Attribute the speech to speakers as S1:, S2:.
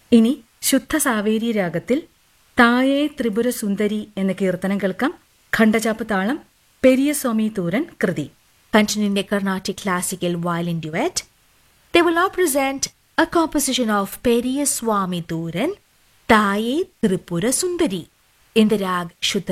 S1: ഇനി ശുദ്ധ സാവേരി രാഗത്തിൽ തായേ ത്രിപുര സുന്ദരി എന്ന കീർത്തനം കേൾക്കാം. ഖണ്ഡചാപ്പ് താളം പെരിയസ്വാമി തൂരൻ കൃതി.
S2: Continuing the Carnatic classical violin duet, they will now present a composition of Periyaswamy Thuran, Taye Tripura Sundari, in the rag Shuddha